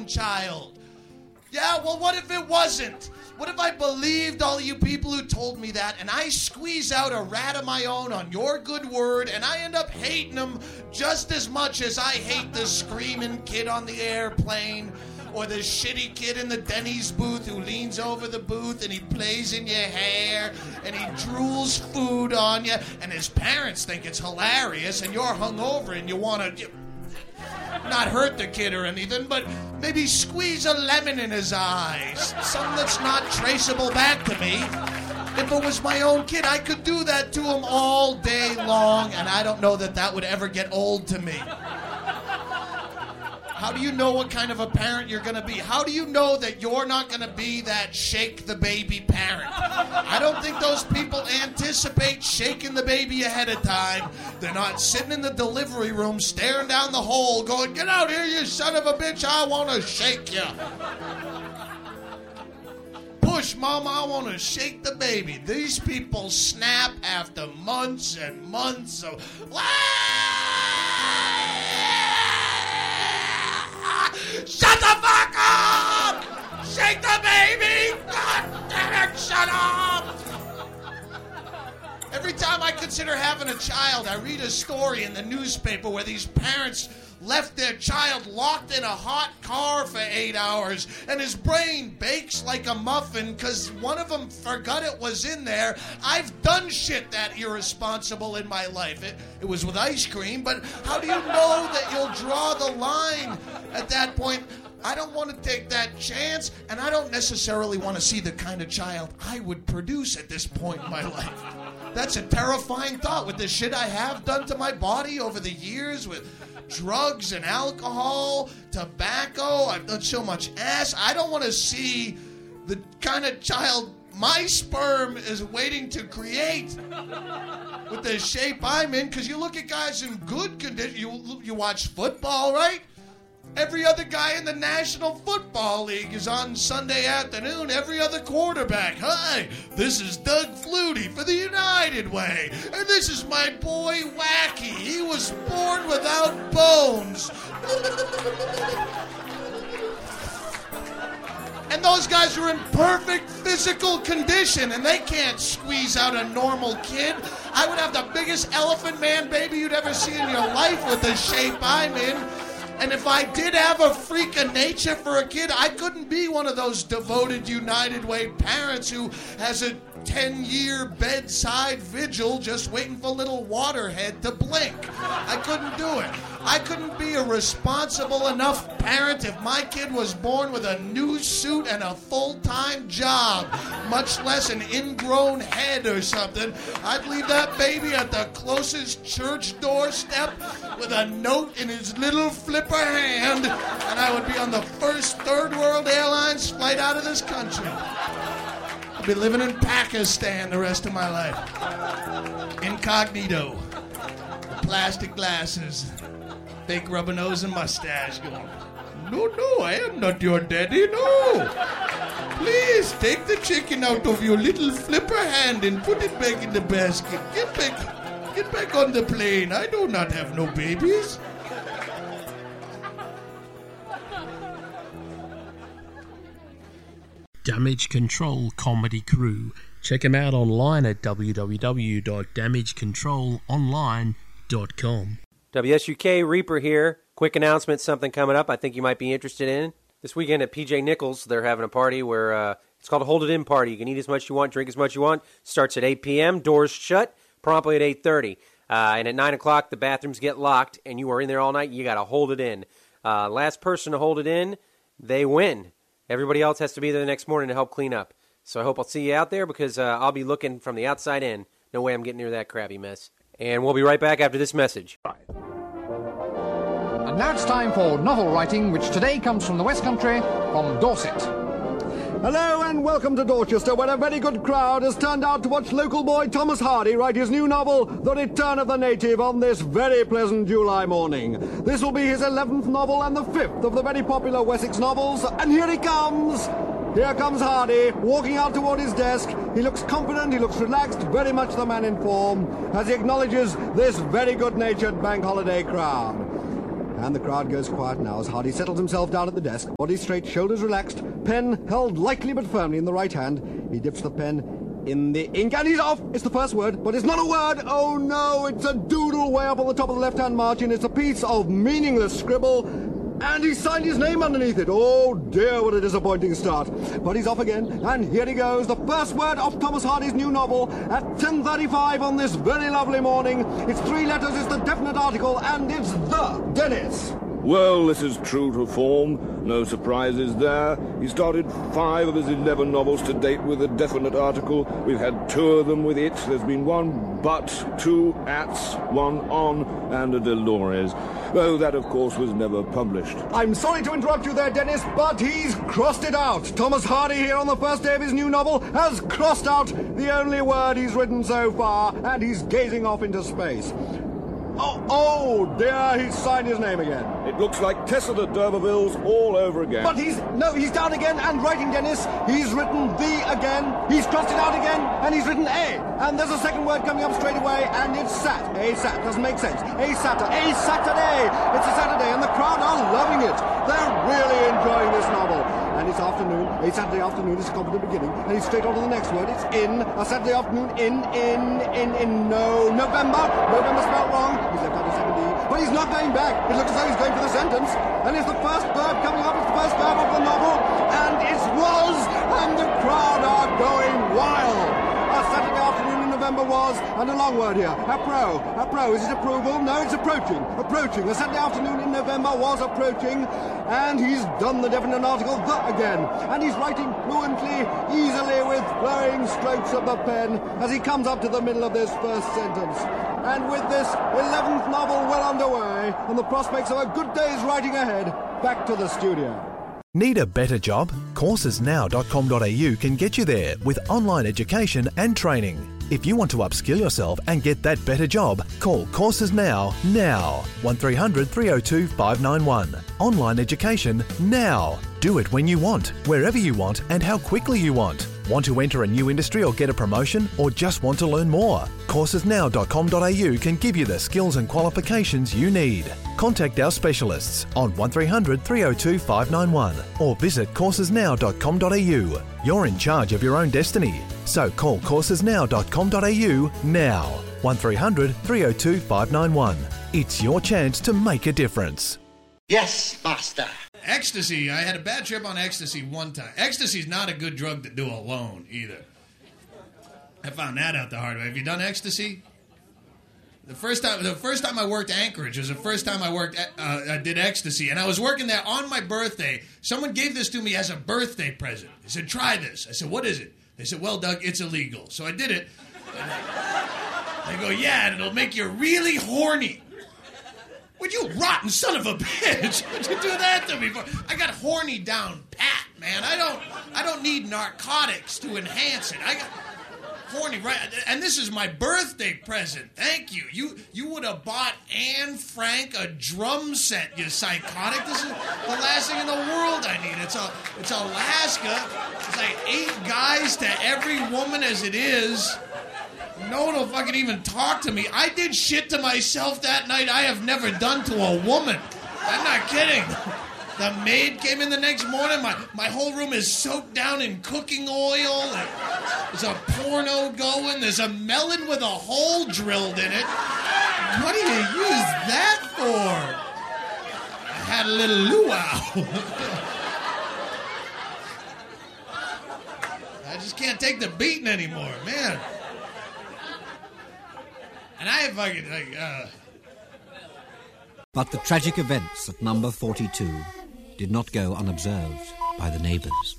child. Yeah, well, what if it wasn't? What if I believed all you people who told me that, and I squeeze out a rat of my own on your good word, and I end up hating them just as much as I hate the screaming kid on the airplane, or the shitty kid in the Denny's booth who leans over the booth and he plays in your hair, and he drools food on you, and his parents think it's hilarious, and you're hungover and you want to... not hurt the kid or anything, but maybe squeeze a lemon in his eyes. Something that's not traceable back to me. If it was my own kid, I could do that to him all day long, and I don't know that that would ever get old to me. How do you know what kind of a parent you're going to be? How do you know that you're not going to be that shake the baby parent? I don't think those people anticipate shaking the baby ahead of time. They're not sitting in the delivery room staring down the hole going, "Get out here, you son of a bitch, I want to shake you." Push, Mama, I want to shake the baby. These people snap after months and months of... Shut the fuck up! Shake the baby! God damn it, shut up! Every time I consider having a child, I read a story in the newspaper where these parents left their child locked in a hot car for 8 hours, and his brain bakes like a muffin because one of them forgot it was in there. I've done shit that irresponsible in my life. It was with ice cream, but how do you know that you'll draw the line at that point? I don't want to take that chance, and I don't necessarily want to see the kind of child I would produce at this point in my life. That's a terrifying thought with the shit I have done to my body over the years with drugs and alcohol, tobacco. I've done so much ass. I don't want to see the kind of child my sperm is waiting to create with the shape I'm in, because you look at guys in good condition. You watch football, right? Every other guy in the National Football League is on Sunday afternoon. Every other quarterback. Hi, this is Doug Flutie for the United Way. And this is my boy Wacky. He was born without bones. And those guys are in perfect physical condition, and they can't squeeze out a normal kid. I would have the biggest elephant man baby you'd ever see in your life with the shape I'm in. And if I did have a freak of nature for a kid, I couldn't be one of those devoted United Way parents who has a 10-year bedside vigil just waiting for little waterhead to blink. I couldn't do it. I couldn't be a responsible enough parent if my kid was born with a new suit and a full-time job, much less an ingrown head or something. I'd leave that baby at the closest church doorstep with a note in his little flipper hand, and I would be on the first Third World Airlines flight out of this country. I'll be living in Pakistan the rest of my life. Incognito. Plastic glasses. Fake rubber nose and mustache going, "No, I am not your daddy, no. Please, take the chicken out of your little flipper hand and put it back in the basket. Get back on the plane. I do not have no babies." Damage Control Comedy Crew. Check them out online at www.damagecontrolonline.com. WSUK Reaper here. Quick announcement, something coming up I think you might be interested in. This weekend at PJ Nichols, they're having a party where it's called a Hold It In Party. You can eat as much as you want, drink as much as you want. Starts at 8 p.m., doors shut, promptly at 8:30. And at 9 o'clock, the bathrooms get locked, and you are in there all night. You got to hold it in. Last person to hold it in, they win. Everybody else has to be there the next morning to help clean up. So I hope I'll see you out there because I'll be looking from the outside in. No way I'm getting near that crabby mess. And we'll be right back after this message. And now it's time for novel writing, which today comes from the West Country, from Dorset. Hello and welcome to Dorchester, where a very good crowd has turned out to watch local boy Thomas Hardy write his new novel, The Return of the Native, on this very pleasant July morning. This will be his 11th novel and the 5th of the very popular Wessex novels, and here he comes! Here comes Hardy, walking out toward his desk. He looks confident, he looks relaxed, very much the man in form, as he acknowledges this very good-natured bank holiday crowd. And the crowd goes quiet now as Hardy settles himself down at the desk, body straight, shoulders relaxed, pen held lightly but firmly in the right hand. He dips the pen in the ink and he's off! It's the first word, but it's not a word! Oh no, it's a doodle way up on the top of the left-hand margin. It's a piece of meaningless scribble. And he signed his name underneath it. Oh dear, what a disappointing start. But he's off again, and here he goes. The first word of Thomas Hardy's new novel at 10:35 on this very lovely morning. It's 3 letters, it's the definite article, and it's The Dennis. Well, this is true to form. No surprises there. He started 5 of his 11 novels to date with a definite article. We've had 2 of them with it. There's been 1 but, 2 ats, 1 on, and a Dolores. Though that, of course, was never published. I'm sorry to interrupt you there, Dennis, but he's crossed it out. Thomas Hardy here on the first day of his new novel has crossed out the only word he's written so far, and he's gazing off into space. Oh dear, he's signed his name again. It looks like Tessa de D'Urbervilles all over again. But he's down again and writing, Dennis. He's written the again, he's crossed it out again, and he's written a. And there's a second word coming up straight away, and it's sat. A sat, doesn't make sense. A Saturday. It's a Saturday, and the crowd are loving it. They're really enjoying this novel. And it's afternoon, a Saturday afternoon is a competent beginning, and he's straight on to the next word. It's in, a Saturday afternoon, November. November spelled wrong. He's left out a second E, but he's not going back. It looks as though he's going for the sentence. And it's the first verb coming up. It's the first verb of the novel. And it was, and the crowd are going wild. A Saturday afternoon in November was, and a long word here. Appro. Is it approval? No, it's approaching. A Saturday afternoon in November was approaching. And he's done the definite article, the again. And he's writing fluently, easily, with flowing strokes of the pen as he comes up to the middle of this first sentence. And with this 11th novel well underway, and the prospects of a good day's writing ahead, back to the studio. Need a better job? Coursesnow.com.au can get you there with online education and training. If you want to upskill yourself and get that better job, call Courses Now. 1300 302 591. Online education now. Do it when you want, wherever you want, and how quickly you want. Want to enter a new industry or get a promotion, or just want to learn more? Coursesnow.com.au can give you the skills and qualifications you need. Contact our specialists on 1300 302 591 or visit coursesnow.com.au. You're in charge of your own destiny, so call coursesnow.com.au now. 1300 302 591. It's your chance to make a difference. Yes, master. Ecstasy. I had a bad trip on ecstasy one time. Ecstasy's not a good drug to do alone either. I found that out the hard way. Have you done ecstasy? The first time I worked Anchorage was the first time I did ecstasy, and I was working there on my birthday. Someone gave this to me as a birthday present. They said, "Try this." I said, "What is it?" They said, "Well, Doug, it's illegal." So I did it. They go, "Yeah, and it'll make you really horny." Would you rotten son of a bitch? Would you do that to me for? I got horny down pat, man. I don't need narcotics to enhance it. I got horny right, and this is my birthday present. Thank you. You would have bought Anne Frank a drum set, you psychotic. This is the last thing in the world I need. It's Alaska. It's like 8 guys to every woman as it is. No one will fucking even talk to me. I did shit to myself that night I have never done to a woman. I'm not kidding. The maid came in the next morning. My whole room is soaked down in cooking oil. There's a porno going. There's a melon with a hole drilled in it. What do you use that for? I had a little luau. I just can't take the beating anymore, man. And I fucking But the tragic events at number 42 did not go unobserved by the neighbours.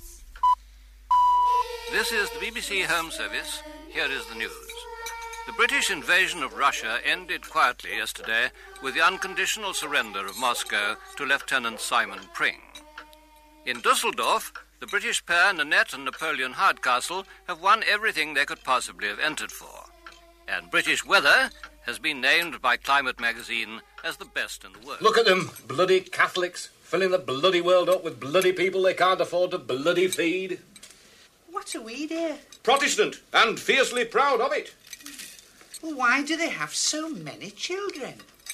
This is the BBC Home Service. Here is the news. The British invasion of Russia ended quietly yesterday with the unconditional surrender of Moscow to Lieutenant Simon Pring. In Dusseldorf, the British pair Nanette and Napoleon Hardcastle have won everything they could possibly have entered for. And British weather has been named by Climate magazine as the best in the world. Look at them, bloody Catholics, filling the bloody world up with bloody people they can't afford to bloody feed. What are we, dear? Protestant, and fiercely proud of it. Why do they have so many children?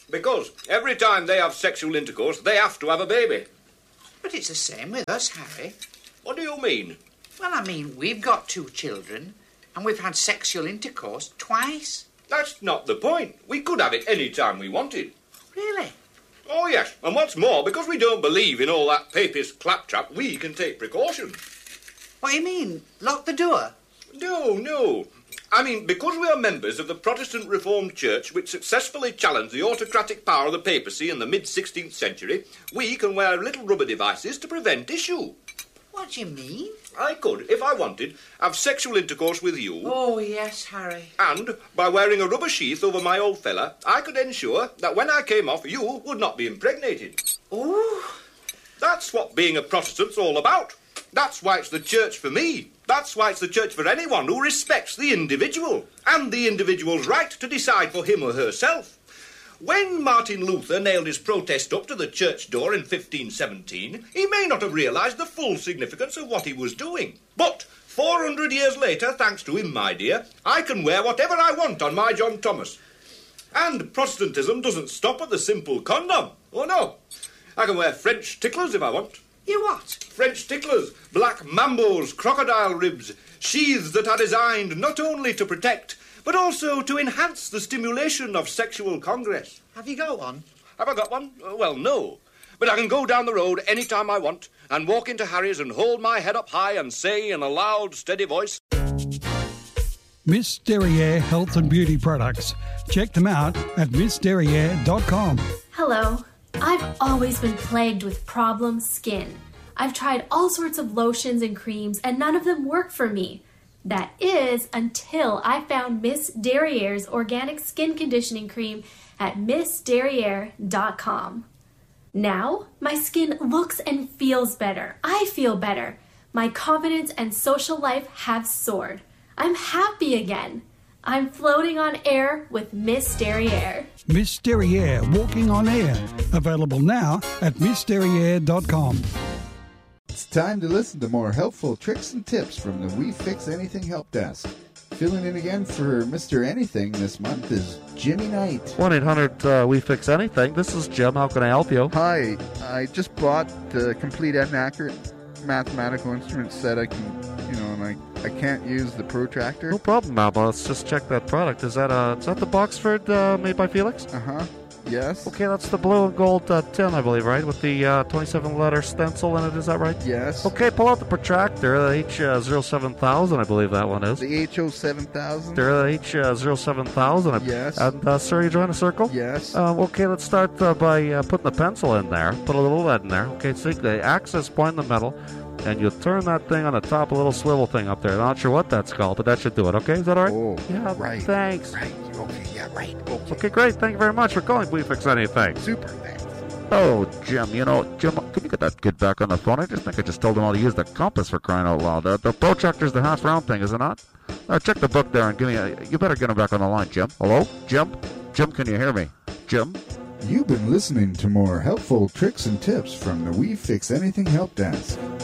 Because every time they have sexual intercourse, they have to have a baby. But it's the same with us, Harry. What do you mean? Well, I mean, we've got 2 children, and we've had sexual intercourse twice. That's not the point. We could have it any time we wanted. Really? Oh, yes. And what's more, because we don't believe in all that papist claptrap, we can take precautions. What do you mean? Lock the door? No. I mean, because we are members of the Protestant Reformed Church, which successfully challenged the autocratic power of the papacy in the mid-16th century, we can wear little rubber devices to prevent issue. What do you mean? I could, if I wanted, have sexual intercourse with you. Oh, yes, Harry. And, by wearing a rubber sheath over my old fella, I could ensure that when I came off, you would not be impregnated. Oh. That's what being a Protestant's all about. That's why it's the church for me. That's why it's the church for anyone who respects the individual and the individual's right to decide for him or herself. When Martin Luther nailed his protest up to the church door in 1517, he may not have realised the full significance of what he was doing. But 400 years later, thanks to him, my dear, I can wear whatever I want on my John Thomas. And Protestantism doesn't stop at the simple condom. Oh, no. I can wear French ticklers if I want. You what? French ticklers, black mambos, crocodile ribs, sheaths that are designed not only to protect, but also to enhance the stimulation of sexual congress. Have you got one? Have I got one? Well, no. But I can go down the road any time I want and walk into Harry's and hold my head up high and say in a loud, steady voice, Miss Derriere Health and Beauty Products. Check them out at missderriere.com. Hello. I've always been plagued with problem skin. I've tried all sorts of lotions and creams, and none of them work for me. That is, until I found Miss Derriere's organic skin conditioning cream at missderriere.com. Now, my skin looks and feels better. I feel better. My confidence and social life have soared. I'm happy again. I'm floating on air with Miss Derriere. Miss Derriere Walking on Air. Available now at missderriere.com. It's time to listen to more helpful tricks and tips from the We Fix Anything Help Desk. Filling in again for Mr. Anything this month is Jimmy Knight. 1-800-WE-FIX-ANYTHING. This is Jim. How can I help you? Hi. I just bought the complete and accurate mathematical instrument set. I can, and I can't use the protractor. No problem, Mama. Let's just check that product. Is that the Boxford made by Felix? Uh-huh. Yes. Okay, that's the blue and gold tin, I believe, right? With the 27-letter stencil in it, is that right? Yes. Okay, pull out the protractor, the H07000, I believe that one is. The HO7000? The H07000. Yes. And, sir, you drawing a circle? Yes. Okay, let's start by putting the pencil in there. Put a little lead in there. Okay, see the axis point in the middle. And you turn that thing on the top, a little swivel thing up there. I'm not sure what that's called, but that should do it. Okay, is that all right? Oh, yeah, right. Thanks. Right. Okay, yeah, right. Okay. Okay, great. Thank you very much for calling. We Fix Anything. Super, thanks. Oh, Jim, Jim, can you get that kid back on the phone? I think I just told him how to use the compass for crying out loud. The protractor's the half-round thing, is it not? Check the book there and give me you better get him back on the line, Jim. Hello? Jim? Jim, can you hear me? Jim? You've been listening to more helpful tricks and tips from the We Fix Anything Help Desk.